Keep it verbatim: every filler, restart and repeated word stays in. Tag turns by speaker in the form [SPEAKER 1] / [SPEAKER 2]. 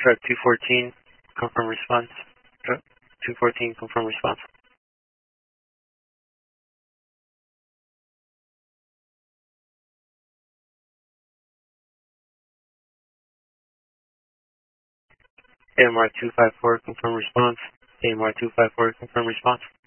[SPEAKER 1] Truck two fourteen, confirm response. Truck two fourteen, confirm response. A M R two five four, confirm response. A M R two five four, confirm response.